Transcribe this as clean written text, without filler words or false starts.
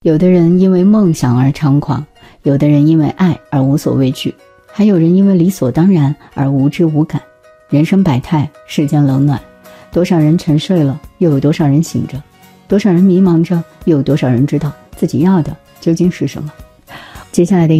有的人因为梦想而猖狂，有的人因为爱而无所畏惧，还有人因为理所当然而无知无感。人生百态，世间冷暖，多少人沉睡了，又有多少人醒着？多少人迷茫着，又有多少人知道自己要的究竟是什么？接下来的